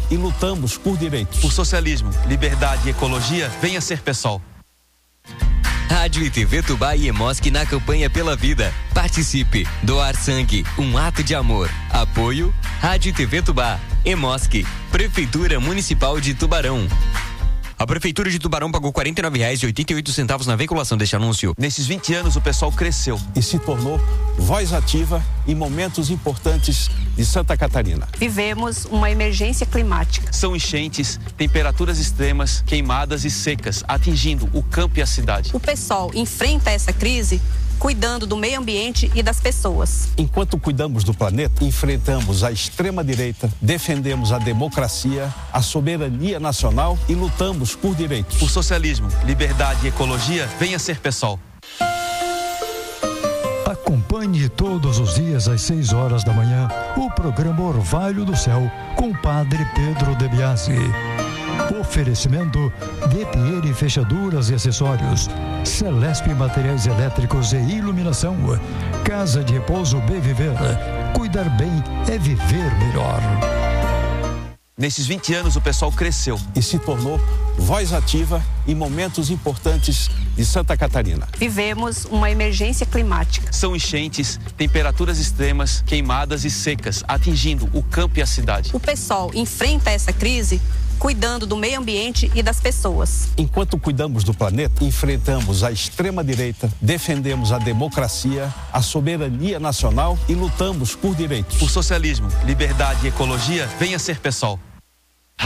e lutamos por direitos. Por socialismo, liberdade e ecologia, venha ser PSOL. Rádio e TV Tubá e Emosc na campanha pela vida. Participe. Doar sangue, um ato de amor. Apoio Rádio e TV Tubá. Emosc, Prefeitura Municipal de Tubarão. A Prefeitura de Tubarão pagou R$ 49,88 na veiculação deste anúncio. Nesses 20 anos, o PSOL cresceu e se tornou voz ativa em momentos importantes de Santa Catarina. Vivemos uma emergência climática. São enchentes, temperaturas extremas, queimadas e secas, atingindo o campo e a cidade. O PSOL enfrenta essa crise cuidando do meio ambiente e das pessoas. Enquanto cuidamos do planeta, enfrentamos a extrema-direita, defendemos a democracia, a soberania nacional e lutamos por direitos. Por socialismo, liberdade e ecologia, venha ser PSOL. Acompanhe todos os dias às 6 horas da manhã o programa Orvalho do Céu com o Padre Pedro De Biasi. Oferecimento De Pieri Fechaduras e Acessórios, Celesp Materiais Elétricos e Iluminação, Casa de Repouso Bem Viver. Cuidar bem é viver melhor. Nesses 20 anos, o PSOL cresceu e se tornou voz ativa em momentos importantes de Santa Catarina. Vivemos uma emergência climática. São enchentes, temperaturas extremas, queimadas e secas, atingindo o campo e a cidade. O PSOL enfrenta essa crise cuidando do meio ambiente e das pessoas. Enquanto cuidamos do planeta, enfrentamos a extrema-direita, defendemos a democracia, a soberania nacional e lutamos por direitos. Por socialismo, liberdade e ecologia, venha ser PSOL.